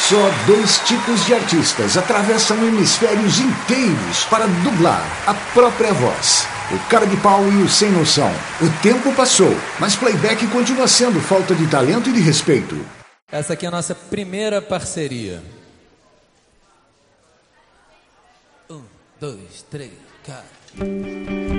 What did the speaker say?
Só dois tipos de artistas atravessam hemisférios inteiros para dublar a própria voz. O cara de pau e o sem noção. O tempo passou, mas playback continua sendo falta de talento e de respeito. Essa aqui é a nossa primeira parceria. 1, 2, 3, 4.